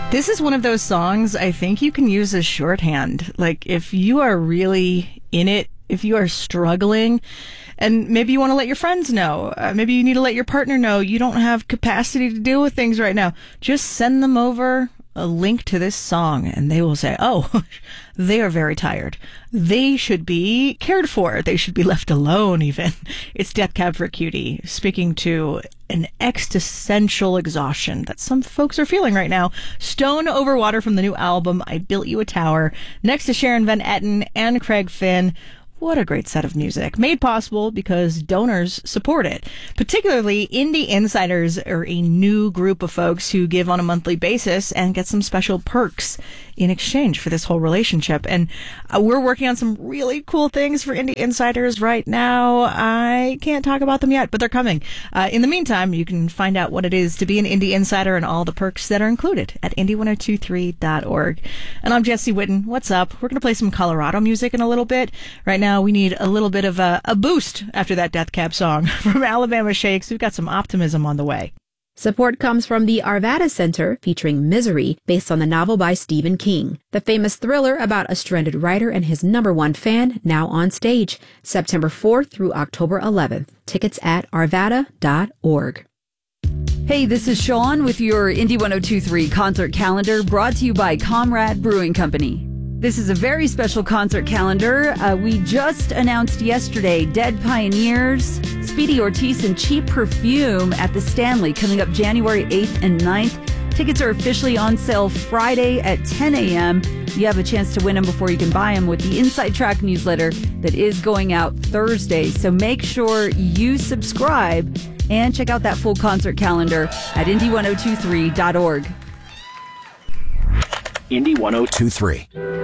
This is one of those songs I think you can use as shorthand. Like, if you are really in it, if you are struggling, and maybe you want to let your friends know, maybe you need to let your partner know you don't have capacity to deal with things right now, just send them over a link to this song and they will say, oh, they are very tired. They should be cared for. They should be left alone even. It's Death Cab for Cutie speaking to an existential exhaustion that some folks are feeling right now. Stone Over Water from the new album, I Built You a Tower, next to Sharon Van Etten and Craig Finn. What a great set of music, made possible because donors support it. Particularly, Indie Insiders are a new group of folks who give on a monthly basis and get some special perks in exchange for this whole relationship. And we're working on some really cool things for Indie Insiders right now. I can't talk about them yet, but they're coming. In the meantime, you can find out what it is to be an Indie Insider and all the perks that are included at indie1023.org. And I'm Jesse Witten. What's up? We're going to play some Colorado music in a little bit. Right now, we need a little bit of a boost after that Death Cab song from Alabama Shakes. We've got some optimism on the way. Support comes from the Arvada Center, featuring Misery, based on the novel by Stephen King. The famous thriller about a stranded writer and his #1 fan, now on stage, September 4th through October 11th. Tickets at arvada.org. Hey, this is Sean with your Indie 1023 concert calendar, brought to you by Comrade Brewing Company. This is a very special concert calendar. We just announced yesterday Dead Pioneers, Speedy Ortiz, and Cheap Perfume at the Stanley coming up January 8th and 9th. Tickets are officially on sale Friday at 10 a.m. You have a chance to win them before you can buy them with the Inside Track newsletter that is going out Thursday. So make sure you subscribe and check out that full concert calendar at indie1023.org. Indie 1023.